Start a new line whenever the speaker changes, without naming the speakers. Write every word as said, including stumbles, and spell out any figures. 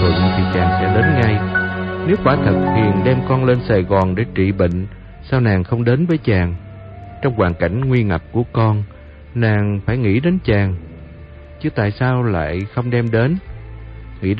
thuận thì chàng sẽ đến ngay. Nếu quả thật Hiền đem con lên Sài Gòn để trị bệnh, sao nàng không đến với chàng? Trong hoàn cảnh nguy ngập của con, nàng phải nghĩ đến chàng, chứ tại sao lại không đem đến?